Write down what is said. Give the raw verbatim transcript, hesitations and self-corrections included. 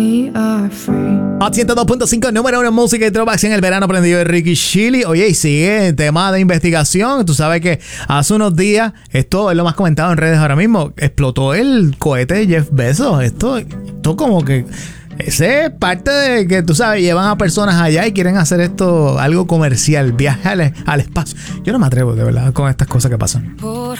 Hot ciento dos punto cinco, número uno en música y throwbacks en el verano prendido de Ricky Chili. Oye, y sigue el tema de investigación. Tú sabes que hace unos días, esto es lo más comentado en redes ahora mismo, explotó el cohete de Jeff Bezos. Esto, esto como que... Ese es parte de que, tú sabes, llevan a personas allá y quieren hacer esto algo comercial, viaje al, al espacio. Yo no me atrevo, de verdad, con estas cosas que pasan. Por